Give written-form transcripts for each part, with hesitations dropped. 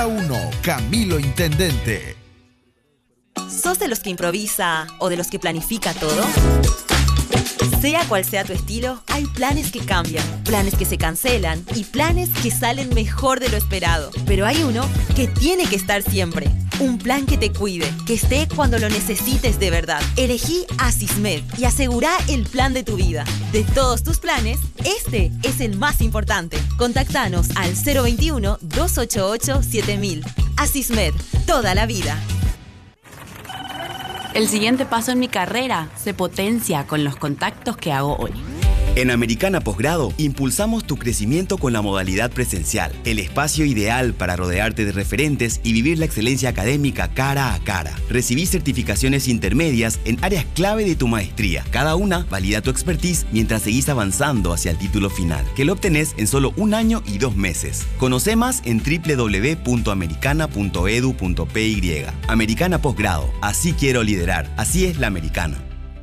K1, Camilo Intendente. ¿Sos de los que improvisa o de los que planifica todo? Sea cual sea tu estilo, hay planes que cambian, planes que se cancelan y planes que salen mejor de lo esperado. Pero hay uno que tiene que estar siempre. Un plan que te cuide, que esté cuando lo necesites de verdad. Elegí Asismed y asegurá el plan de tu vida. De todos tus planes, este es el más importante. Contactanos al 021-288-7000. Asismed, toda la vida. El siguiente paso en mi carrera se potencia con los contactos que hago hoy. En Americana Posgrado, impulsamos tu crecimiento con la modalidad presencial, el espacio ideal para rodearte de referentes y vivir la excelencia académica cara a cara. Recibí certificaciones intermedias en áreas clave de tu maestría. Cada una valida tu expertise mientras seguís avanzando hacia el título final, que lo obtenés en solo 1 año y 2 meses. Conoce más en www.americana.edu.py. Americana Posgrado, así quiero liderar, así es la americana.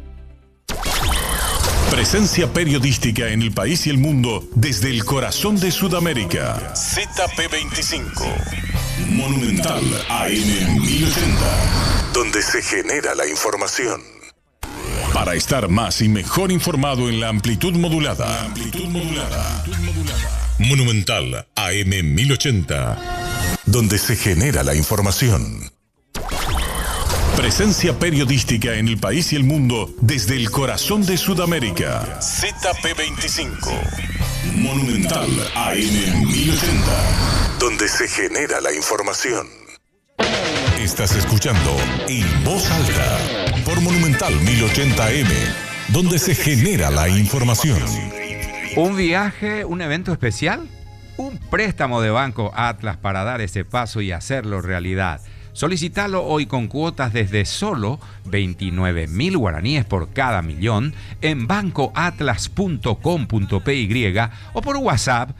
Presencia periodística en el país y el mundo desde el corazón de Sudamérica. ZP25. Monumental AM 1080. Donde se genera la información. Para estar más y mejor informado en la amplitud modulada. Monumental AM 1080. Donde se genera la información. Presencia periodística en el país y el mundo desde el corazón de Sudamérica. ZP25. Monumental AM 1080. Donde se genera la información. Estás escuchando En Voz Alta por Monumental 1080M. Donde se genera la información. ¿Un viaje, un evento especial? Un préstamo de Banco Atlas para dar ese paso y hacerlo realidad. Solicitalo hoy con cuotas desde solo 29.000 guaraníes por cada millón en bancoatlas.com.py o por WhatsApp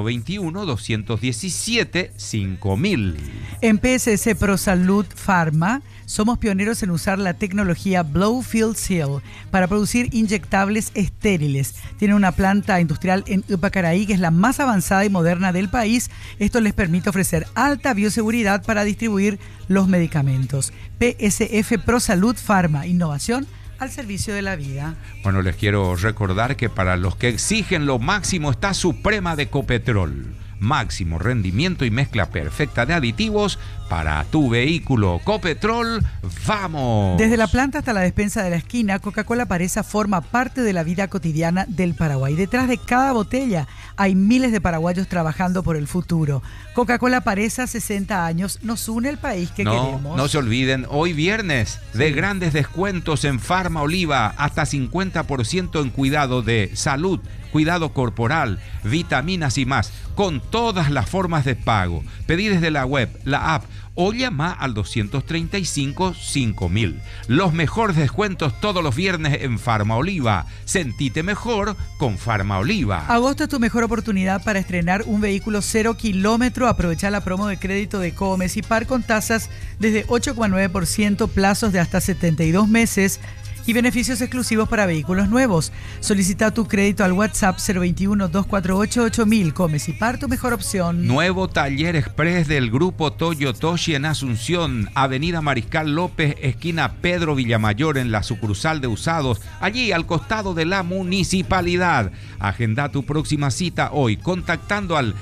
021-217-5000. En PSS ProSalud Pharma somos pioneros en usar la tecnología Blow-Fill Seal para producir inyectables estériles. Tiene una planta industrial en Upacaraí que es la más avanzada y moderna del país. Esto les permite ofrecer alta bioseguridad para distribuir los medicamentos. PSF ProSalud Pharma, innovación al servicio de la vida. Bueno, les quiero recordar que para los que exigen lo máximo está Suprema de Copetrol. Máximo rendimiento y mezcla perfecta de aditivos para tu vehículo. Copetrol, ¡vamos! Desde la planta hasta la despensa de la esquina, Coca-Cola Paresa forma parte de la vida cotidiana del Paraguay. Detrás de cada botella hay miles de paraguayos trabajando por el futuro. Coca-Cola Paresa, 60 años, nos une el país que queremos. No se olviden, hoy viernes, de grandes descuentos en Farma Oliva, hasta 50% en cuidado de salud, cuidado corporal, vitaminas y más, con todas las formas de pago. Pedí desde la web, la app o llama al 235-5000. Los mejores descuentos todos los viernes en Farma Oliva. Sentite mejor con Farma Oliva. Agosto es tu mejor oportunidad para estrenar un vehículo 0 kilómetro. Aprovecha la promo de crédito de Comes y Par con tasas desde 8,9%, plazos de hasta 72 meses. Y beneficios exclusivos para vehículos nuevos. Solicita tu crédito al WhatsApp 021-248-8000. Comes y Par, tu mejor opción. Nuevo taller express del grupo Toyo Toshi en Asunción, Avenida Mariscal López, esquina Pedro Villamayor, en la sucursal de usados, allí al costado de la municipalidad. Agenda tu próxima cita hoy contactando al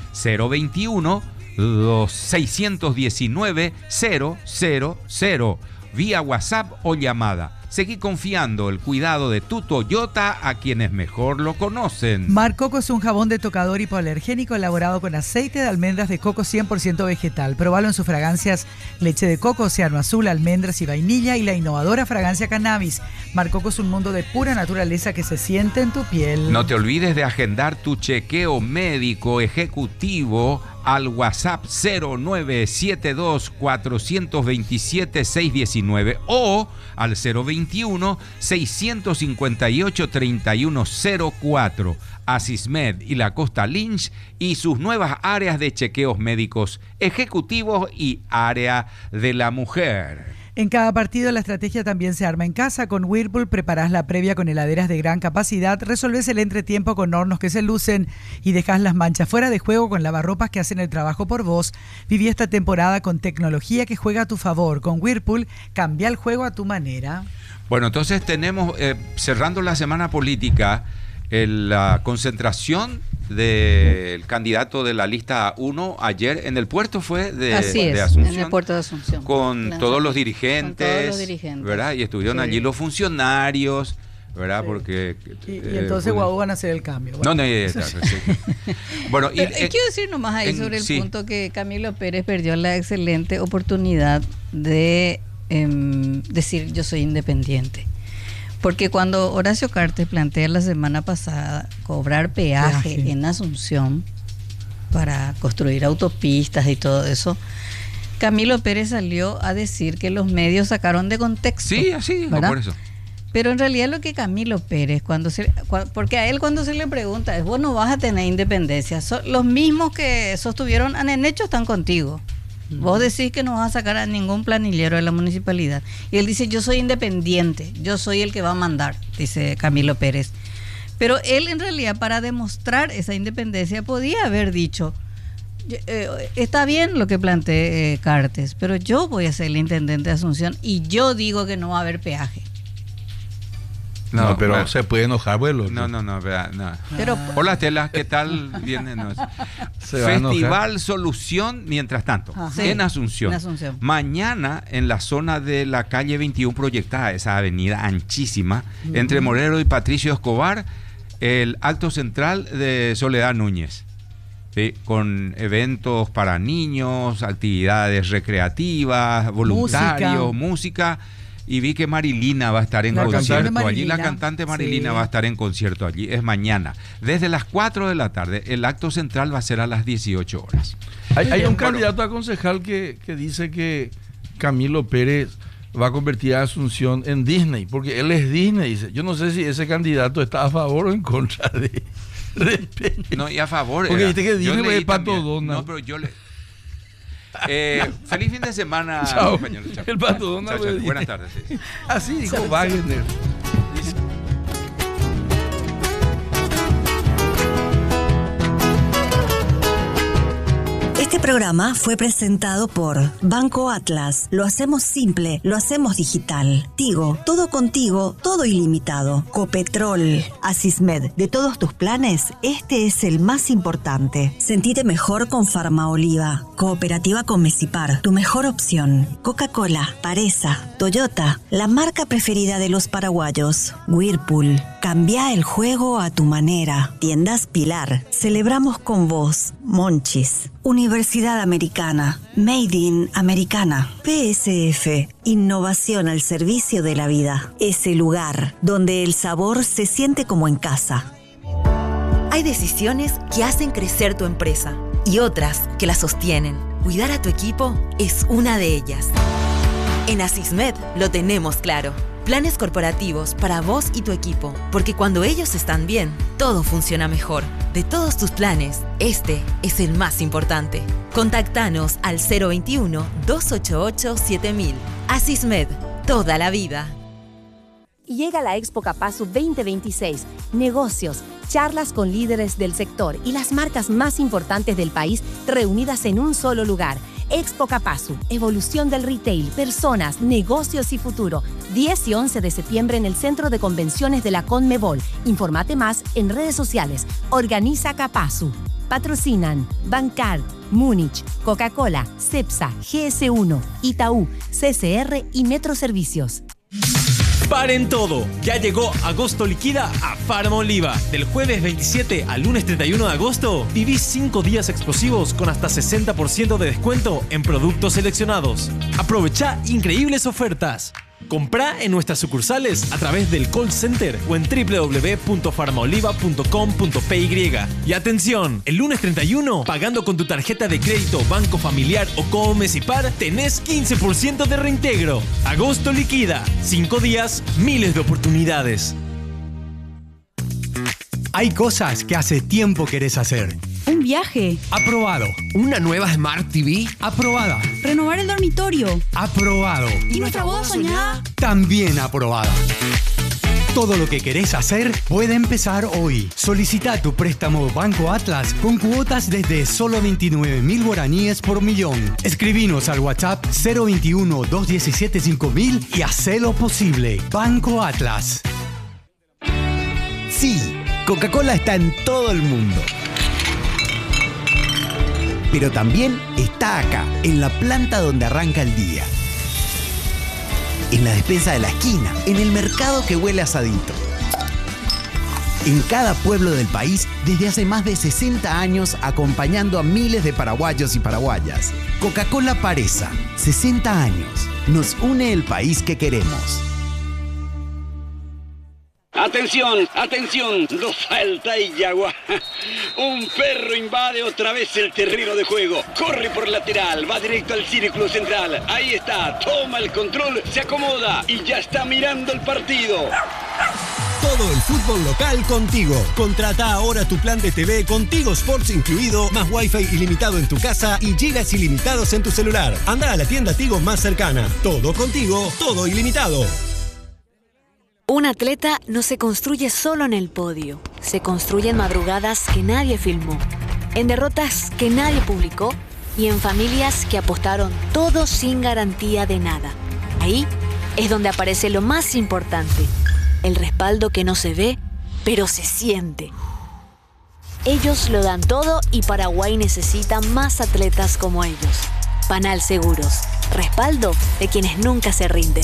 021-619-000 vía WhatsApp o llamada. Seguí confiando el cuidado de tu Toyota a quienes mejor lo conocen. Mar Coco es un jabón detocador hipoalergénico elaborado con aceite de almendras de coco 100% vegetal. Probalo en sus fragancias leche de coco, océano azul, almendras y vainilla y la innovadora fragancia cannabis. Mar Coco es un mundo de pura naturaleza que se siente en tu piel. No te olvides de agendar tu chequeo médico ejecutivo al WhatsApp 0972-427-619 o al 021-658-3104. Asismed y la Costa Lynch y sus nuevas áreas de chequeos médicos ejecutivos y área de la mujer. En cada partido la estrategia también se arma en casa. Con Whirlpool preparás la previa con heladeras de gran capacidad, resolvés el entretiempo con hornos que se lucen y dejás las manchas fuera de juego con lavarropas que hacen el trabajo por vos. Viví esta temporada con tecnología que juega a tu favor. Con Whirlpool, cambia el juego a tu manera. Bueno, entonces tenemos, cerrando la semana política, la concentración del candidato de la lista 1 ayer en el puerto fue de Asunción. En el puerto de Asunción. Con todos los dirigentes, ¿verdad? Y estuvieron allí los funcionarios, ¿verdad? Sí. Porque y entonces Guau van a hacer el cambio. Bueno. Bueno, quiero decir nomás ahí sobre el punto que Camilo Pérez perdió la excelente oportunidad de decir yo soy independiente. Porque cuando Horacio Cartes plantea la semana pasada cobrar peaje en Asunción para construir autopistas y todo eso, Camilo Pérez salió a decir que los medios sacaron de contexto. Sí, así, por eso. Pero en realidad lo que Camilo Pérez, porque a él cuando se le pregunta es, vos no vas a tener independencia, los mismos que sostuvieron a Nenecho están contigo. Vos decís que no vas a sacar a ningún planillero de la municipalidad. Y él dice, yo soy independiente, yo soy el que va a mandar, dice Camilo Pérez. Pero él en realidad para demostrar esa independencia podía haber dicho, está bien lo que plantee Cartes, pero yo voy a ser el intendente de Asunción y yo digo que no va a haber peaje. No, pero bueno, se puede enojar, abuelo. No. Pero, hola, Estela, ¿qué tal? Viene, Festival Solución, mientras tanto, en Asunción. Mañana, en la zona de la calle 21 proyectada, esa avenida anchísima, entre Morero y Patricio Escobar, el acto central de Soledad Núñez. ¿Sí? Con eventos para niños, actividades recreativas, voluntarios, música. Y vi que Marilina va a estar en concierto allí. La cantante Marilina va a estar en concierto allí. Es mañana. Desde las 4 de la tarde. El acto central va a ser a las 18 horas. Hay un candidato a concejal que dice que Camilo Pérez va a convertir a Asunción en Disney. Porque él es Disney. Dice. Yo no sé si ese candidato está a favor o en contra de No, y a favor. Porque viste que Disney es Pato Donald. No, pero yo le... feliz fin de semana, chao, compañero. Chao. El Pato Donald. Buenas tardes. Sí. Así dijo Wagner. Este programa fue presentado por Banco Atlas. Lo hacemos simple, lo hacemos digital. Tigo, todo contigo, todo ilimitado. Copetrol, Asismed, de todos tus planes, este es el más importante. Sentite mejor con Farmaoliva. Cooperativa con Mesipar, tu mejor opción. Coca-Cola, Paresa, Toyota, la marca preferida de los paraguayos. Whirlpool, cambia el juego a tu manera. Tiendas Pilar, celebramos con vos. Monchis, Universidad Americana, Made in Americana. PSF, innovación al servicio de la vida. Ese lugar donde el sabor se siente como en casa. Hay decisiones que hacen crecer tu empresa y otras que la sostienen. Cuidar a tu equipo es una de ellas. En Asismed lo tenemos claro. Planes corporativos para vos y tu equipo, porque cuando ellos están bien, todo funciona mejor. De todos tus planes, este es el más importante. Contactanos al 021-288-7000. Asismed, toda la vida. Llega la Expo Capasu 2026. Negocios, charlas con líderes del sector y las marcas más importantes del país reunidas en un solo lugar. Expo Capasu, evolución del retail, personas, negocios y futuro. 10 y 11 de septiembre en el Centro de Convenciones de la Conmebol. Infórmate más en redes sociales. Organiza Capasu. Patrocinan Bancar, Múnich, Coca-Cola, Cepsa, GS1, Itaú, CCR y Metroservicios. ¡Paren todo! Ya llegó Agosto Liquida a Farmaoliva. Del jueves 27 al lunes 31 de agosto, viví 5 días explosivos con hasta 60% de descuento en productos seleccionados. Aprovecha increíbles ofertas. Comprá en nuestras sucursales a través del call center o en www.farmaoliva.com.py. Y atención, el lunes 31, pagando con tu tarjeta de crédito Banco Familiar o como Mesipar, tenés 15% de reintegro. Agosto Liquida. 5 días, miles de oportunidades. Hay cosas que hace tiempo querés hacer. Un viaje. Aprobado. Una nueva Smart TV. Aprobada. Renovar el dormitorio. Aprobado. ¿Y nuestra boda soñada? También aprobada. Todo lo que querés hacer puede empezar hoy. Solicita tu préstamo Banco Atlas con cuotas desde solo 29.000 guaraníes por millón. Escribinos al WhatsApp 021-217-5000 y hacelo posible. Banco Atlas. Sí, Coca-Cola está en todo el mundo. Pero también está acá, en la planta donde arranca el día. En la despensa de la esquina, en el mercado que huele asadito. En cada pueblo del país, desde hace más de 60 años, acompañando a miles de paraguayos y paraguayas. Coca-Cola Paresa, 60 años. Nos une el país que queremos. Atención, atención, no falta Yagua. Un perro invade otra vez el terreno de juego. Corre por lateral, va directo al círculo central. Ahí está, toma el control, se acomoda y ya está mirando el partido. Todo el fútbol local contigo. Contrata ahora tu plan de TV con Tigo Sports incluido, más Wi-Fi ilimitado en tu casa y gigas ilimitados en tu celular. Anda a la tienda Tigo más cercana. Todo contigo, todo ilimitado. Un atleta no se construye solo en el podio. Se construye en madrugadas que nadie filmó, en derrotas que nadie publicó y en familias que apostaron todo sin garantía de nada. Ahí es donde aparece lo más importante, el respaldo que no se ve, pero se siente. Ellos lo dan todo y Paraguay necesita más atletas como ellos. Panal Seguros, respaldo de quienes nunca se rinden.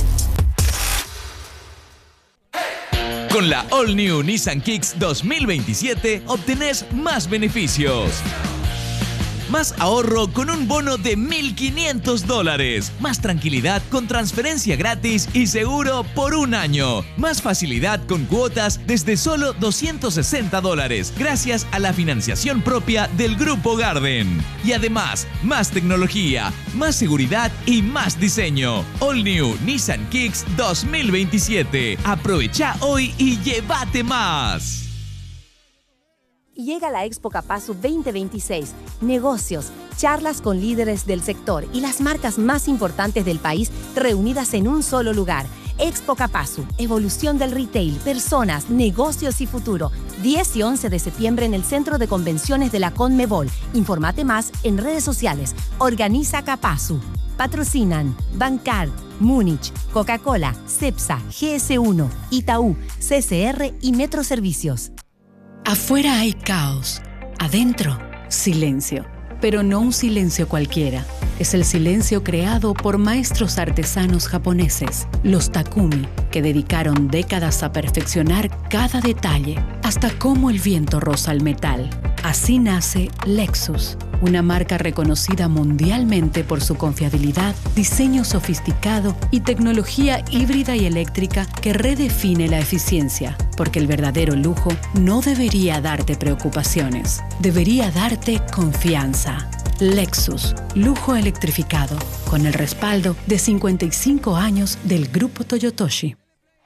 Con la All New Nissan Kicks 2027 obtenés más beneficios. Más ahorro con un bono de $1.500. Más tranquilidad con transferencia gratis y seguro por un año. Más facilidad con cuotas desde solo $260 gracias a la financiación propia del Grupo Garden. Y además, más tecnología, más seguridad y más diseño. All New Nissan Kicks 2027. Aprovecha hoy y llévate más. Llega la Expo Capasu 2026. Negocios, charlas con líderes del sector y las marcas más importantes del país reunidas en un solo lugar. Expo Capasu, evolución del retail, personas, negocios y futuro. 10 y 11 de septiembre en el Centro de Convenciones de la Conmebol. Informate más en redes sociales. Organiza Capasu. Patrocinan Bancar, Múnich, Coca-Cola, Cepsa, GS1, Itaú, CCR y Metro Servicios. Afuera hay caos, adentro, silencio. Pero no un silencio cualquiera. Es el silencio creado por maestros artesanos japoneses, los Takumi, que dedicaron décadas a perfeccionar cada detalle, hasta cómo el viento roza el metal. Así nace Lexus, una marca reconocida mundialmente por su confiabilidad, diseño sofisticado y tecnología híbrida y eléctrica que redefine la eficiencia, porque el verdadero lujo no debería darte preocupaciones, debería darte confianza. Lexus, lujo electrificado, con el respaldo de 55 años del Grupo Toyotoshi.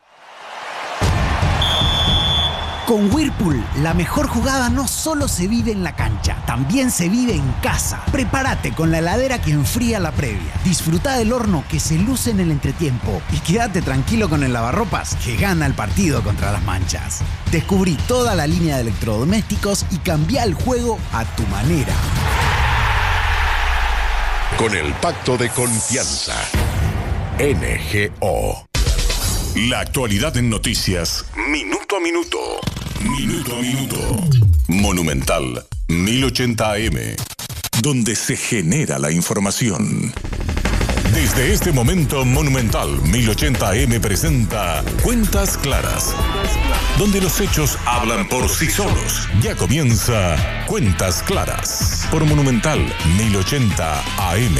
Con Whirlpool, la mejor jugada no solo se vive en la cancha, también se vive en casa. Prepárate con la heladera que enfría la previa. Disfruta del horno que se luce en el entretiempo. Y quédate tranquilo con el lavarropas que gana el partido contra las manchas. Descubrí toda la línea de electrodomésticos y cambia el juego a tu manera. Con el pacto de confianza. NGO. La actualidad en noticias. Minuto a minuto. Minuto a minuto. Monumental 1080 AM. Donde se genera la información. Desde este momento, Monumental 1080 AM presenta Cuentas Claras. Donde los hechos hablan por sí solos. Ya comienza Cuentas Claras. Por Monumental 1080 AM.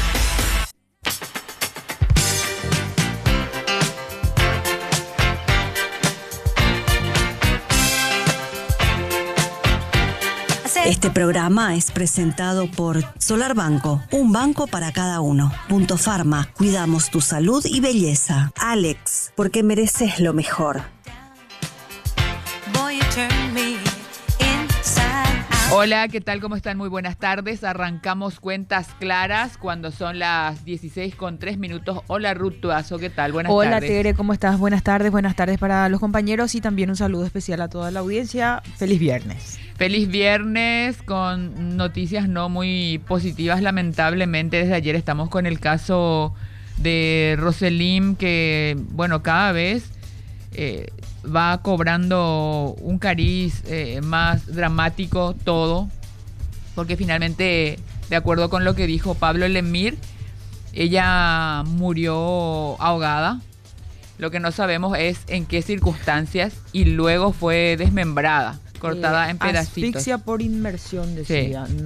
Este programa es presentado por Solar Banco, un banco para cada uno. Punto Pharma, cuidamos tu salud y belleza. Alex, porque mereces lo mejor. Hola, ¿qué tal? ¿Cómo están? Muy buenas tardes. Arrancamos Cuentas Claras cuando son las 16:03. Hola, Ruth Tuazo, ¿qué tal? Buenas tardes. Hola, Tere, ¿cómo estás? Buenas tardes para los compañeros y también un saludo especial a toda la audiencia. Feliz viernes. Feliz viernes con noticias no muy positivas, lamentablemente. Desde ayer estamos con el caso de Roselim que, bueno, cada vez va cobrando un cariz más dramático todo, porque finalmente, de acuerdo con lo que dijo Pablo Lemir, ella murió ahogada. Lo que no sabemos es en qué circunstancias y luego fue desmembrada, cortada en pedacitos. Asfixia por inmersión, decía. Sí.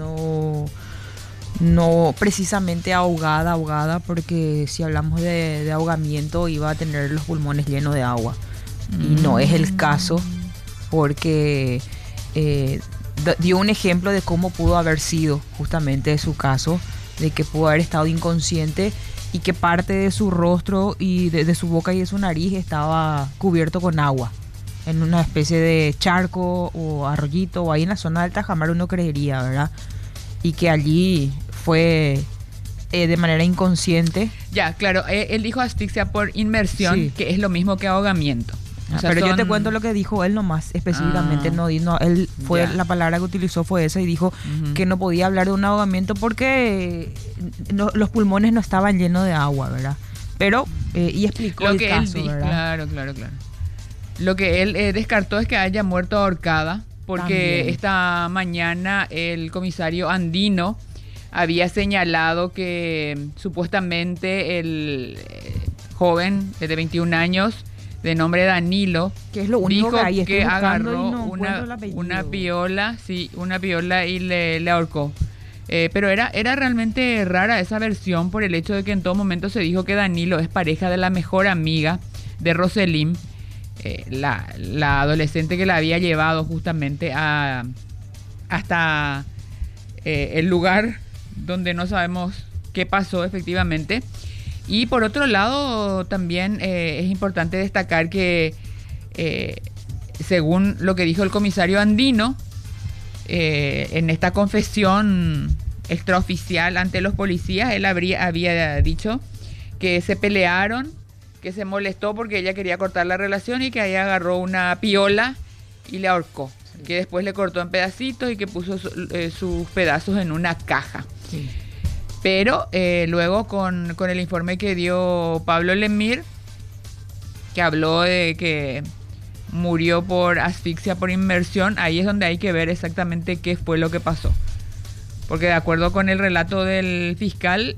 No precisamente ahogada, porque si hablamos de ahogamiento iba a tener los pulmones llenos de agua. Y no es el caso, porque dio un ejemplo de cómo pudo haber sido justamente su caso, de que pudo haber estado inconsciente y que parte de su rostro y de su boca y de su nariz estaba cubierto con agua, en una especie de charco o arroyito, o ahí en la zona del Tajamar uno creería, ¿verdad? Y que allí fue de manera inconsciente. Ya, claro, él dijo asfixia por inmersión, sí, que es lo mismo que ahogamiento. O sea, pero yo te cuento lo que dijo él nomás, específicamente. Él fue, la palabra que utilizó fue esa, y dijo que no podía hablar de un ahogamiento porque los pulmones no estaban llenos de agua, ¿verdad? Pero, y explicó lo que el caso, él ¿verdad? Claro. Lo que él descartó es que haya muerto ahorcada, porque también esta mañana el comisario Andino había señalado que supuestamente el joven de 21 años de nombre Danilo, que es lo único dijo que agarró una piola, y le ahorcó. Pero era realmente rara esa versión por el hecho de que en todo momento se dijo que Danilo es pareja de la mejor amiga de Roselim, la adolescente que la había llevado justamente hasta el lugar donde no sabemos qué pasó efectivamente. Y por otro lado, también es importante destacar que, según lo que dijo el comisario Andino, en esta confesión extraoficial ante los policías, él había dicho que se pelearon, que se molestó porque ella quería cortar la relación y que ahí agarró una piola y le ahorcó, sí, que después le cortó en pedacitos y que puso sus pedazos en una caja. Sí. Pero luego con el informe que dio Pablo Lemir, que habló de que murió por asfixia por inmersión, ahí es donde hay que ver exactamente qué fue lo que pasó. Porque de acuerdo con el relato del fiscal,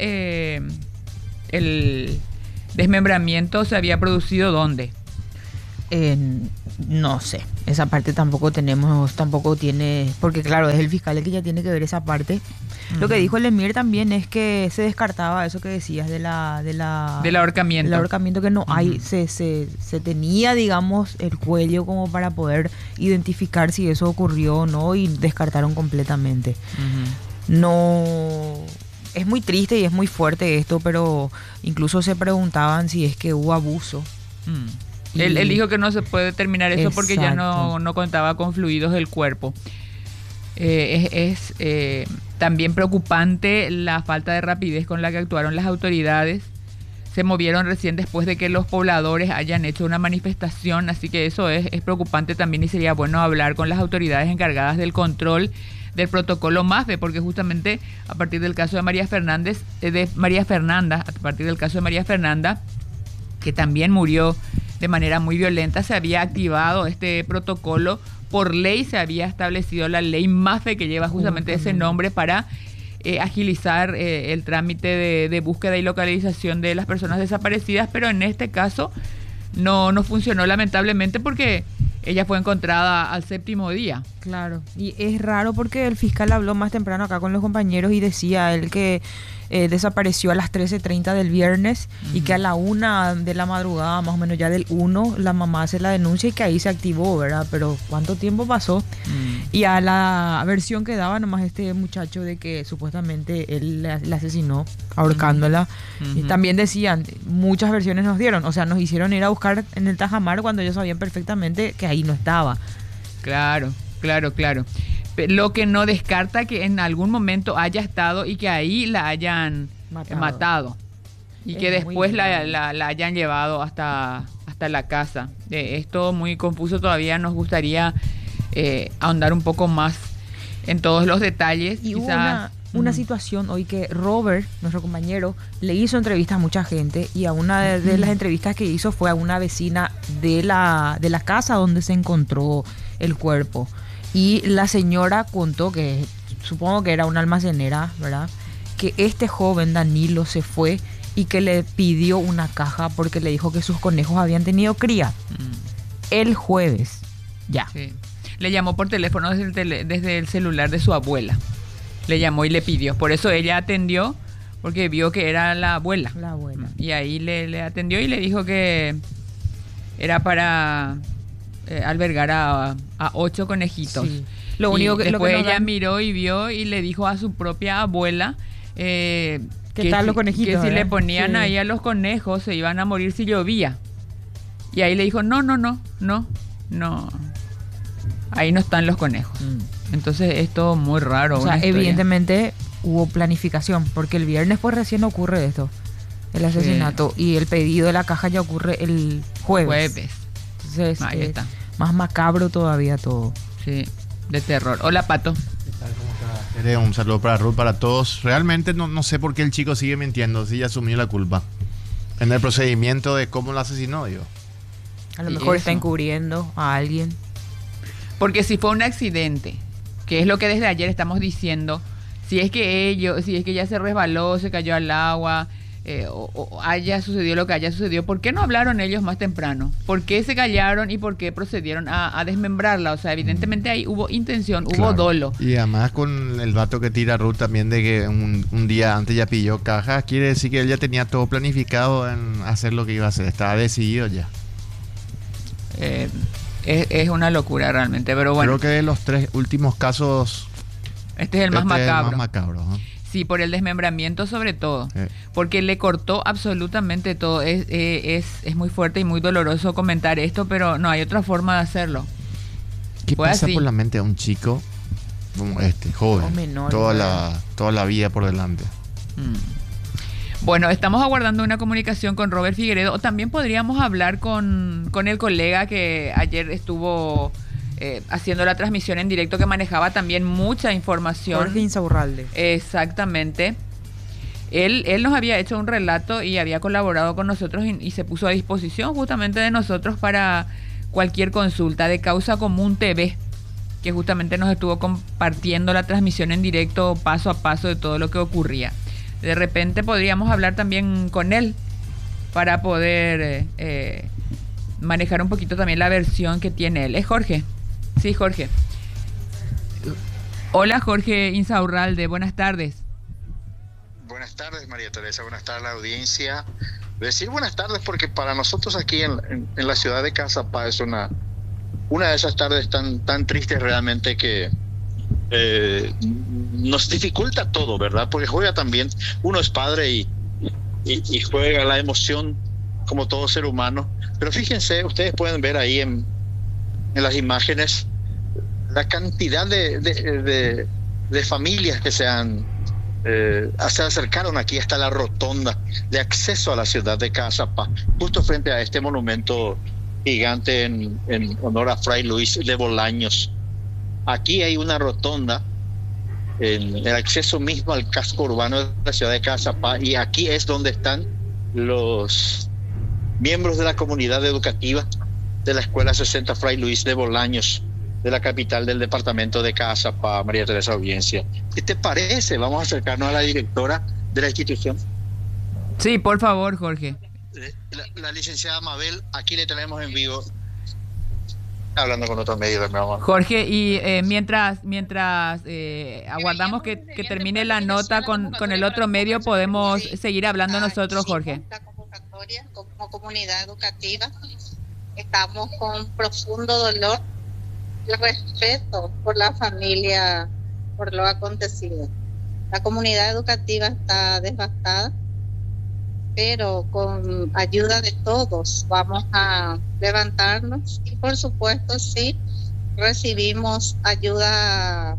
el desmembramiento se había producido ¿dónde? No sé, esa parte tampoco tiene, porque claro, es el fiscal el que ya tiene que ver esa parte. Lo que dijo Lemir también es que se descartaba eso que decías del ahorcamiento. Del ahorcamiento, que no hay, se tenía, digamos, el cuello como para poder identificar si eso ocurrió o no, y descartaron completamente. No, es muy triste y es muy fuerte esto, pero incluso se preguntaban si es que hubo abuso. Él dijo que no se puede determinar eso. Exacto. Porque ya no contaba con fluidos del cuerpo. Es también preocupante la falta de rapidez con la que actuaron las autoridades. Se movieron recién después de que los pobladores hayan hecho una manifestación, así que eso es preocupante también, y sería bueno hablar con las autoridades encargadas del control del protocolo MAFE, porque justamente a partir del caso de María Fernanda, que también murió de manera muy violenta, se había activado este protocolo. Por ley se había establecido la ley MAFE, que lleva justamente ese nombre, para agilizar el trámite de búsqueda y localización de las personas desaparecidas, pero en este caso no funcionó, lamentablemente, porque ella fue encontrada al 7º día. Claro, y es raro porque el fiscal habló más temprano acá con los compañeros y decía él que desapareció a las 13:30 del viernes y que a la 1 de la madrugada, más o menos ya del 1, la mamá hace la denuncia y que ahí se activó, ¿verdad? Pero ¿cuánto tiempo pasó? Y a la versión que daba nomás este muchacho de que supuestamente él la asesinó ahorcándola, y también decían, muchas versiones nos dieron, o sea, nos hicieron ir a buscar en el Tajamar cuando ellos sabían perfectamente que ahí no estaba. Claro. Lo que no descarta que en algún momento haya estado y que ahí la hayan matado. Y que después la hayan llevado hasta la casa. Es todo muy confuso todavía. Nos gustaría ahondar un poco más en todos los detalles. Y hubo una situación hoy que Robert, nuestro compañero, le hizo entrevistas a mucha gente, y a una de las entrevistas que hizo fue a una vecina de la casa donde se encontró el cuerpo. Y la señora contó, que supongo que era una almacenera, ¿verdad?, que este joven Danilo se fue y que le pidió una caja porque le dijo que sus conejos habían tenido cría. El jueves, ya. Sí. Le llamó por teléfono desde el celular de su abuela. Le llamó y le pidió. Por eso ella atendió, porque vio que era la abuela. La abuela. Y ahí le atendió y le dijo que era para albergar a 8 conejitos. Sí. Lo único que después ella miró y vio y le dijo a su propia abuela ¿qué tal los conejitos? Que si le ponían ahí a los conejos se iban a morir si llovía. Y ahí le dijo, no. Ahí no están los conejos. Entonces es todo muy raro. O sea, evidentemente hubo planificación, porque el viernes pues recién ocurre esto, el asesinato, y el pedido de la caja ya ocurre el jueves. Entonces ahí está. Más macabro todavía todo. Sí, de terror. Hola, Pato. ¿Qué tal? ¿Cómo está? Un saludo para Ruth, para todos. Realmente no sé por qué el chico sigue mintiendo, si ya asumió la culpa en el procedimiento de cómo lo asesinó, yo. A lo mejor está encubriendo a alguien. Porque si fue un accidente, que es lo que desde ayer estamos diciendo, si es que ella se resbaló, se cayó al agua, o haya sucedido lo que haya sucedido, ¿por qué no hablaron ellos más temprano? ¿Por qué se callaron y por qué procedieron a desmembrarla? O sea, evidentemente ahí hubo intención, hubo dolo. Y además con el dato que tira Ruth también de que un día antes ya pilló cajas, quiere decir que él ya tenía todo planificado en hacer lo que iba a hacer, estaba decidido ya. Es una locura realmente, pero bueno. Creo que de los 3 últimos casos, este es el más macabro. El más macabro, ¿no? Sí, por el desmembramiento sobre todo, porque le cortó absolutamente todo. Es muy fuerte y muy doloroso comentar esto, pero no hay otra forma de hacerlo. ¿Qué pasa por la mente de un chico como este, joven, menor, toda la vida por delante? Bueno, estamos aguardando una comunicación con Robert Figueredo, o también podríamos hablar con el colega que ayer estuvo haciendo la transmisión en directo, que manejaba también mucha información. Jorge Insaurralde. Exactamente. Él nos había hecho un relato y había colaborado con nosotros y se puso a disposición justamente de nosotros para cualquier consulta. De Causa Común TV, que justamente nos estuvo compartiendo la transmisión en directo paso a paso de todo lo que ocurría. De repente podríamos hablar también con él para poder manejar un poquito también la versión que tiene él. ¿Es Jorge? Sí, Jorge. Hola, Jorge Insaurralde, buenas tardes. Buenas tardes, María Teresa, buenas tardes a la audiencia. Decir buenas tardes porque para nosotros aquí en la ciudad de Caazapá es una de esas tardes tan tristes realmente que nos dificulta todo, ¿verdad? Porque juega también, uno es padre y juega la emoción como todo ser humano. Pero fíjense, ustedes pueden ver ahí en las imágenes la cantidad de familias que se acercaron aquí hasta la rotonda de acceso a la ciudad de Caazapá, justo frente a este monumento gigante en honor a Fray Luis de Bolaños. Aquí hay una rotonda en el acceso mismo al casco urbano de la ciudad de Caazapá, y aquí es donde están los miembros de la comunidad educativa de la Escuela 60 Fray Luis de Bolaños, de la capital del departamento de Caazapá, María Teresa Audiencia. ¿Qué te parece? Vamos a acercarnos a la directora de la institución. Sí, por favor, Jorge. La licenciada Mabel, aquí le tenemos en vivo, hablando con otro medio de mi amor. Jorge, y mientras aguardamos que termine la nota con el otro medio, podemos seguir hablando nosotros, Jorge. La convocatoria como comunidad educativa, estamos con profundo dolor y respeto por la familia, por lo acontecido. La comunidad educativa está devastada, pero con ayuda de todos vamos a levantarnos y por supuesto sí recibimos ayuda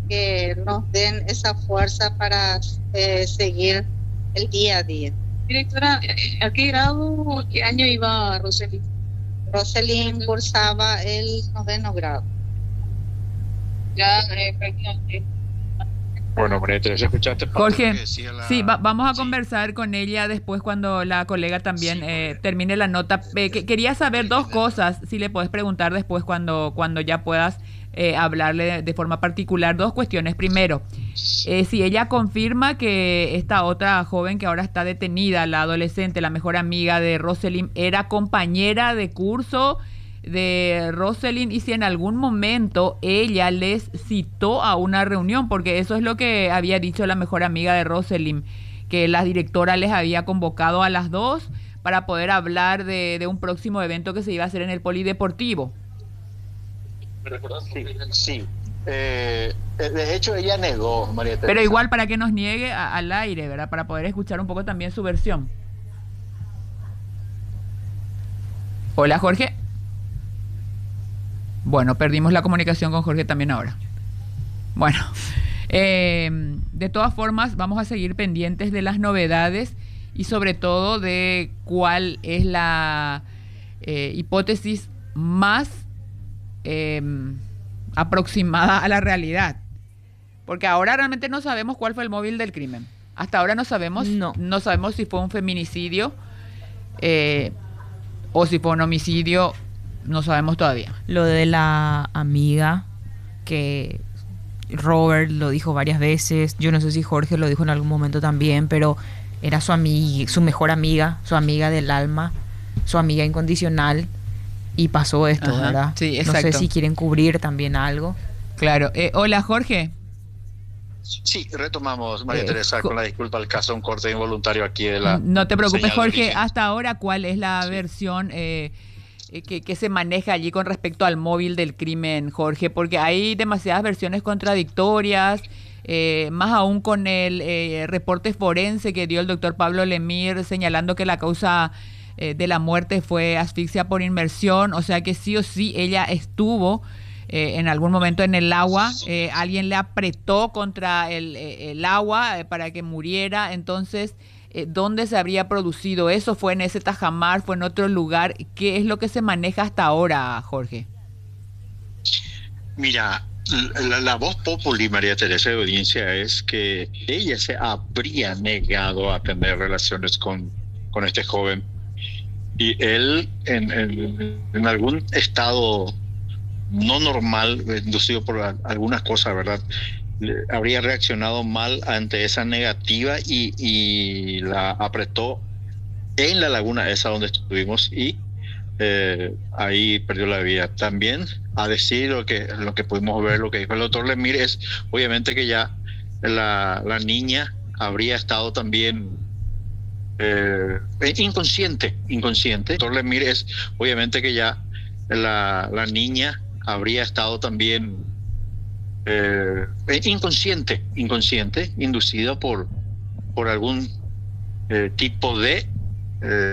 que nos den esa fuerza para seguir el día a día. Directora, ¿a qué grado, qué año iba Roselyn? Roselyn cursaba el 9º grado. Ya prácticamente. Bueno, María Teresa, ¿escuchaste? Jorge, sí, vamos a conversar con ella después cuando la colega también termine la nota. Quería saber dos cosas, si le puedes preguntar después cuando ya puedas hablarle de forma particular. Dos cuestiones. Primero, si ella confirma que esta otra joven que ahora está detenida, la adolescente, la mejor amiga de Roselyn, era compañera de curso de Roselyn, y si en algún momento ella les citó a una reunión, porque eso es lo que había dicho la mejor amiga de Roselyn, que la directora les había convocado a las dos para poder hablar de un próximo evento que se iba a hacer en el polideportivo. Sí. De hecho, ella negó, María Teresa. Pero igual, para que nos niegue al aire, ¿verdad? Para poder escuchar un poco también su versión. Hola, Jorge. Bueno, perdimos la comunicación con Jorge también ahora. Bueno, de todas formas, vamos a seguir pendientes de las novedades y sobre todo de cuál es la hipótesis más aproximada a la realidad. Porque ahora realmente no sabemos cuál fue el móvil del crimen. Hasta ahora no sabemos si fue un feminicidio o si fue un homicidio. No sabemos todavía. Lo de la amiga, que Robert lo dijo varias veces, yo no sé si Jorge lo dijo en algún momento también, pero era su amiga, su mejor amiga, su amiga del alma, su amiga incondicional, y pasó esto, ajá, ¿verdad? Sí, exacto. No sé si quieren cubrir también algo. Claro. Hola, Jorge. Sí, retomamos, María Teresa, con la disculpa al caso, un corte involuntario aquí de la... No te preocupes, Jorge. Hasta ahora, ¿cuál es la versión que se maneja allí con respecto al móvil del crimen, Jorge? Porque hay demasiadas versiones contradictorias, más aún con el reporte forense que dio el doctor Pablo Lemir señalando que la causa de la muerte fue asfixia por inmersión, o sea que sí o sí ella estuvo en algún momento en el agua, alguien le apretó contra el agua para que muriera. Entonces, ¿dónde se habría producido eso? ¿Fue en ese Tajamar? ¿Fue en otro lugar? ¿Qué es lo que se maneja hasta ahora, Jorge? Mira, la voz populi, María Teresa, de audiencia, es que ella se habría negado a tener relaciones con este joven, y él en algún estado no normal, inducido por algunas cosas, ¿verdad?, habría reaccionado mal ante esa negativa y la apretó en la laguna esa donde estuvimos, y ahí perdió la vida. También, a decir lo que pudimos ver, lo que dijo el doctor Lemir, es obviamente que ya la niña habría estado también inconsciente. El doctor Lemir es obviamente que ya la niña habría estado también inconsciente, inducida por algún tipo de